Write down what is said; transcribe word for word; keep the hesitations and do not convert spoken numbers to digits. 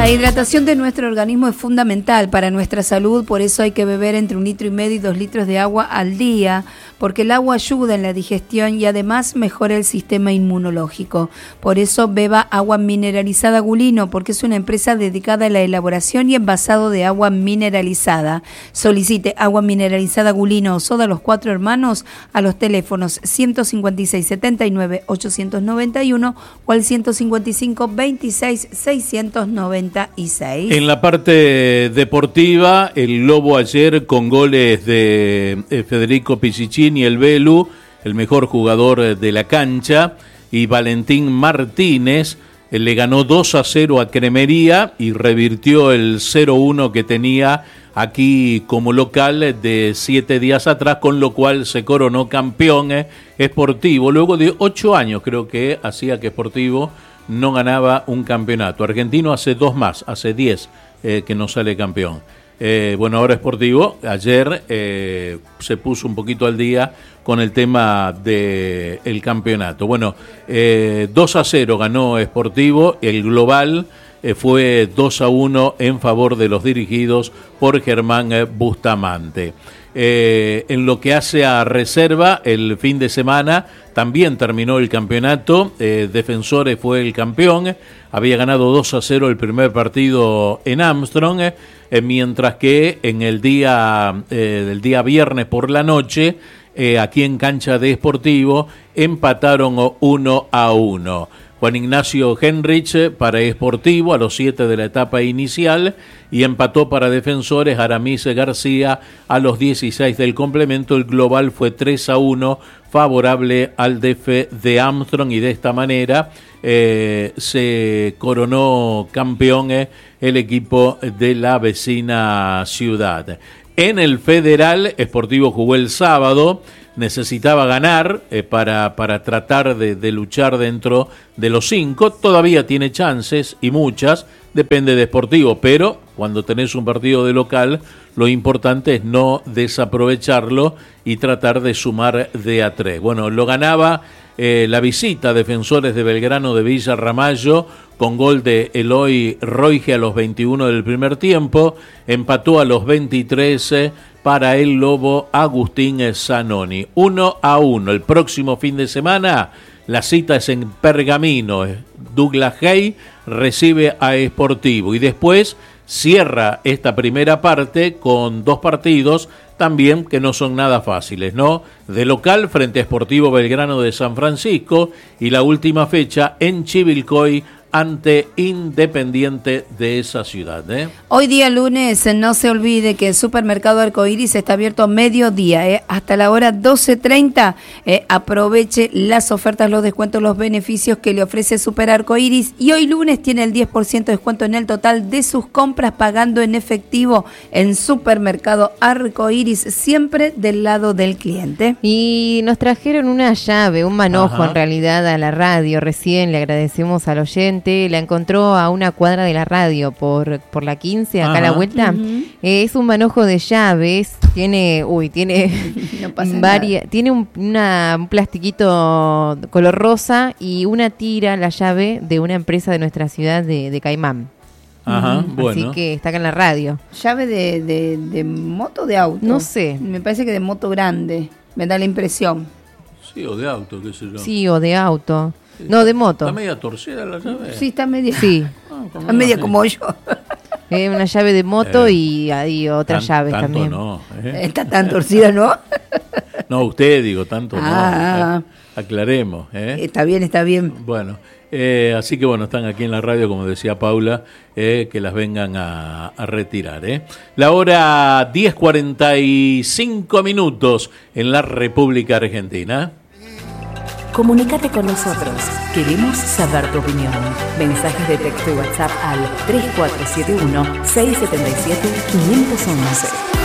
La hidratación de nuestro organismo es fundamental para nuestra salud, por eso hay que beber entre un litro y medio y dos litros de agua al día, porque el agua ayuda en la digestión y además mejora el sistema inmunológico. Por eso beba agua mineralizada Gulino, porque es una empresa dedicada a la elaboración y envasado de agua mineralizada. Solicite agua mineralizada Gulino o soda Los Cuatro Hermanos a los teléfonos ciento cincuenta y seis setenta y nueve ochocientos noventa y uno o al ciento cincuenta y cinco veintiséis seiscientos noventa y seis. En la parte deportiva, el Lobo ayer con goles de Federico Pichichini, el Belu, el mejor jugador de la cancha, y Valentín Martínez, le ganó dos a cero a Cremería y revirtió el cero uno que tenía aquí como local de siete días atrás, con lo cual se coronó campeón eh, esportivo, luego de ocho años creo que hacía que Sportivo no ganaba un campeonato. Argentino hace dos más, hace diez eh, que no sale campeón. Eh, bueno, ahora Sportivo, ayer eh, se puso un poquito al día con el tema del campeonato. Bueno, eh, dos a cero ganó Sportivo, el global eh, fue dos a uno en favor de los dirigidos por Germán eh, Bustamante. Eh, en lo que hace a reserva, el fin de semana también terminó el campeonato. eh, Defensores fue el campeón, había ganado dos a cero el primer partido en Armstrong, eh, mientras que en el día eh, del día viernes por la noche, eh, aquí en cancha de Sportivo, empataron uno a uno. Juan Ignacio Henrich para Sportivo a los siete de la etapa inicial y empató para Defensores Aramis García a los dieciséis del complemento. El global fue tres a uno favorable al D F de Armstrong y de esta manera eh, se coronó campeón eh, el equipo de la vecina ciudad. En el Federal, Sportivo jugó el sábado. Necesitaba ganar eh, para, para tratar de, de luchar dentro de los cinco. Todavía tiene chances y muchas, depende de Sportivo, pero cuando tenés un partido de local, lo importante es no desaprovecharlo y tratar de sumar de a tres. Bueno, lo ganaba eh, la visita a Defensores de Belgrano de Villa Ramallo con gol de Eloy Roige a los veintiuno del primer tiempo, empató a los veintitrés eh, para el Lobo Agustín Zanoni. Uno a uno. El próximo fin de semana la cita es en Pergamino. Douglas Hay recibe a Sportivo y después cierra esta primera parte con dos partidos también que no son nada fáciles, ¿no? De local frente a Sportivo Belgrano de San Francisco y la última fecha en Chivilcoy ante Independiente de esa ciudad. ¿eh? Hoy día lunes, no se olvide que el supermercado Arcoiris está abierto a mediodía, ¿eh? hasta la hora doce treinta. Eh, aproveche las ofertas, los descuentos, los beneficios que le ofrece Super Arcoiris. Y hoy lunes tiene el diez por ciento de descuento en el total de sus compras pagando en efectivo en Supermercado Arcoiris, siempre del lado del cliente. Y nos trajeron una llave, un manojo Ajá. en realidad a la radio. Recién le agradecemos al oyente. La encontró a una cuadra de la radio por, por la quince, acá Ajá. a la vuelta. Uh-huh. Eh, es un manojo de llaves, tiene, uy, tiene no pasa varias, tiene un, una, un plastiquito color rosa y una tira, la llave de una empresa de nuestra ciudad de, de Caimán. Ajá, uh-huh. bueno. Así que está acá en la radio. ¿Llave de, de, de moto o de auto? No sé. Me parece que de moto grande, me da la impresión. Sí, o de auto, qué sé yo. Sí, o de auto. No, de moto. ¿Está media torcida la llave? Sí, está media. Sí. Ah, está media sí. como yo. Eh, una llave de moto eh, y hay otras tan, llaves tanto también. No, ¿eh? Está tan torcida, ¿no? No, usted digo, tanto ah, no. Eh, aclaremos. ¿eh? Está bien, está bien. Bueno, eh, así que bueno, están aquí en la radio, como decía Paula, eh, que las vengan a, a retirar. ¿eh? La hora diez cuarenta y cinco minutos en la República Argentina. Comunícate con nosotros. Queremos saber tu opinión. Mensajes de texto y WhatsApp al tres cuatro siete uno, seis siete siete, cinco uno uno.